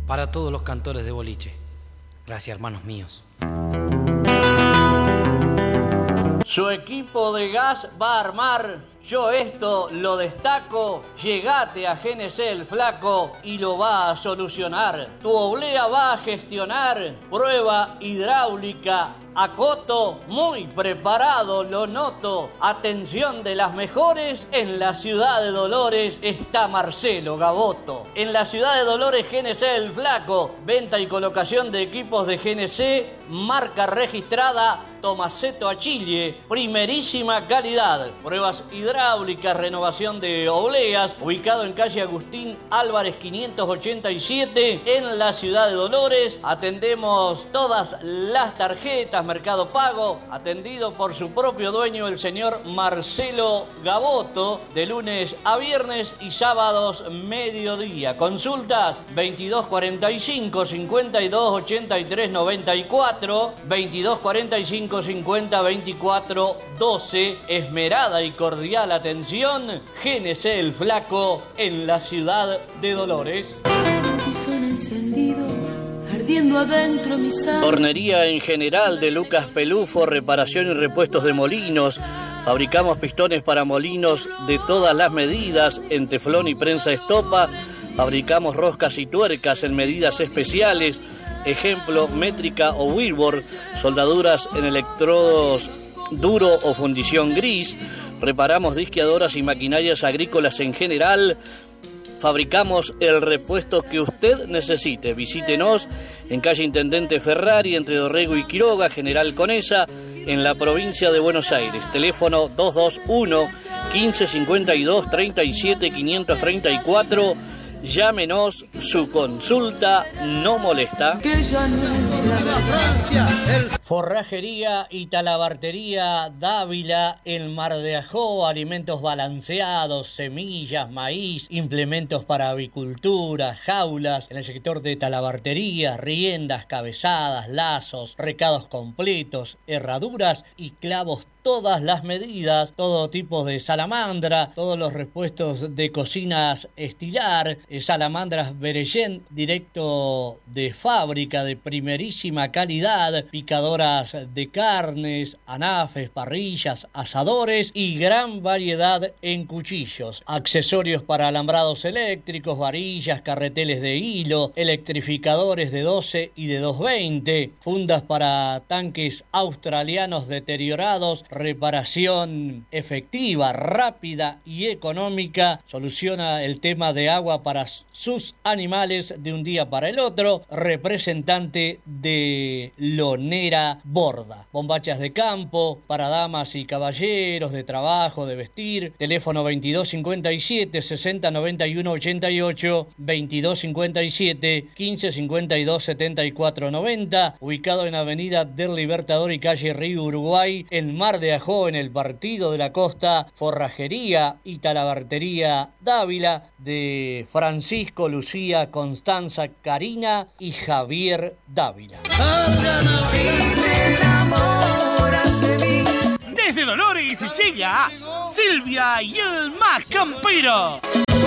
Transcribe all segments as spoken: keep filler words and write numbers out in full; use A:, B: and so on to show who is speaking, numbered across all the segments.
A: para todos los cantores de boliche. Gracias, hermanos míos.
B: Su equipo de gas va a armar, yo esto lo destaco, llegate a G N C El Flaco y lo va a solucionar. Tu oblea va a gestionar, prueba hidráulica, acoto, muy preparado, lo noto. Atención de las mejores, en la ciudad de Dolores está Marcelo Gaboto. En la ciudad de Dolores, G N C El Flaco, venta y colocación de equipos de G N C, marca registrada Tomaseto Achille, primerísima calidad. Pruebas hidráulicas, renovación de obleas, ubicado en calle Agustín Álvarez quinientos ochenta y siete, en la ciudad de Dolores. Atendemos todas las tarjetas, Mercado Pago, atendido por su propio dueño, el señor Marcelo Gaboto, de lunes a viernes y sábados mediodía. Consultas veintidós cuarenta y cinco, cincuenta y dos, ochenta y tres, noventa y cuatro, veintidós cuarenta y cinco, cincuenta, veinticuatro, doce. Esmerada y cordial atención, G N C El Flaco, en la ciudad de Dolores.
C: Ardiendo adentro mi sangre.
B: Hornería en general de Lucas Pelufo, reparación y repuestos de molinos. Fabricamos pistones para molinos de todas las medidas en teflón y prensa estopa. Fabricamos roscas y tuercas en medidas especiales, ejemplo, métrica o Wilbur, soldaduras en electrodos duro o fundición gris. Reparamos disqueadoras y maquinarias agrícolas en general. Fabricamos el repuesto que usted necesite. Visítenos en calle Intendente Ferrari, entre Dorrego y Quiroga, General Conesa, en la provincia de Buenos Aires. Teléfono dos dos uno, quince cincuenta y dos, treinta y siete, quinientos treinta y cuatro. Llámenos, su consulta no molesta.
C: Que ya no es la
B: Forrajería y talabartería Dávila, el Mar de Ajó, alimentos balanceados, semillas, maíz, implementos para avicultura, jaulas, en el sector de talabartería, riendas, cabezadas, lazos, recados completos, herraduras y clavos, todas las medidas, todo tipo de salamandra, todos los repuestos de cocinas estilar, salamandras Berellén, directo de fábrica de primerísima calidad, picadoras de carnes, anafes, parrillas, asadores y gran variedad en cuchillos, accesorios para alambrados eléctricos, varillas, carreteles de hilo, electrificadores de doce y de doscientos veinte, fundas para tanques australianos deteriorados, reparación efectiva, rápida y económica, soluciona el tema de agua para sus animales de un día para el otro, representante de Lonera Borda. Bombachas de campo para damas y caballeros, de trabajo, de vestir. Teléfono veintidós cincuenta y siete, sesenta noventa y uno ochenta y ocho, veintidós cincuenta y siete, quince cincuenta y dos, setenta y cuatro noventa, ubicado en Avenida del Libertador y calle Río Uruguay, en Mar de Ajó, en el Partido de la Costa. Forrajería y talabartería Dávila, de Francisco, Lucía, Constanza, Karina y Javier Dávila.
D: Desde Dolores llega Silvia y el más campero.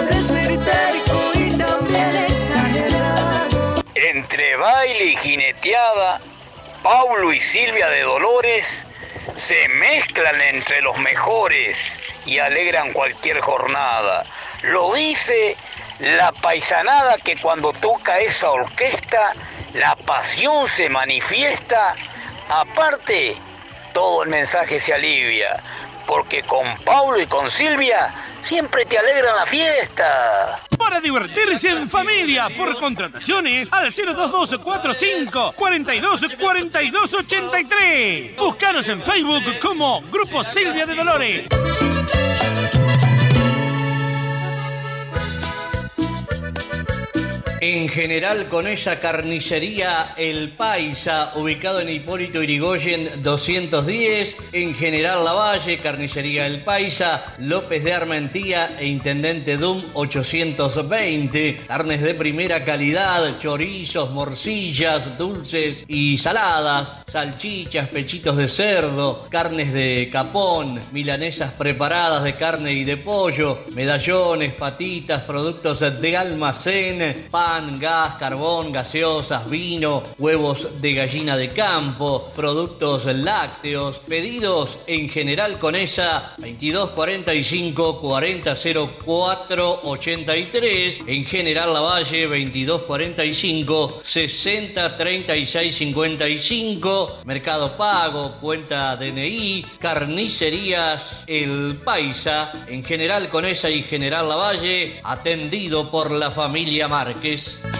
E: Entre baile y jineteada, Paulo y Silvia de Dolores se mezclan entre los mejores y alegran cualquier jornada. Lo dice la paisanada, que cuando toca esa orquesta la pasión se manifiesta. Aparte, todo el mensaje se alivia, porque con Paulo y con Silvia siempre te alegran la fiesta.
D: Para divertirse en familia, por contrataciones al cero dos dos cuatro cinco, cuarenta y dos, cuarenta y dos ochenta y tres. Búscanos en Facebook como Grupo Silvia de Dolores.
B: En general, con esa carnicería El Paisa, ubicado en Hipólito Yrigoyen doscientos diez, en General Lavalle, carnicería El Paisa, López de Armentía e Intendente Dum ochocientos veinte, carnes de primera calidad, chorizos, morcillas, dulces y saladas, salchichas, pechitos de cerdo, carnes de capón, milanesas preparadas de carne y de pollo, medallones, patitas, productos de almacén, pan, pan, gas, carbón, gaseosas, vino, huevos de gallina de campo, productos lácteos. Pedidos en General Conesa veintidós cuarenta y cinco cuarenta cero cuatro ochenta y tres, en General Lavalle veintidós cuarenta y cinco sesenta treinta y seis cincuenta y cinco, Mercado Pago, cuenta D N I, Carnicerías El Paisa, en General Conesa y General Lavalle, atendido por la familia Márquez.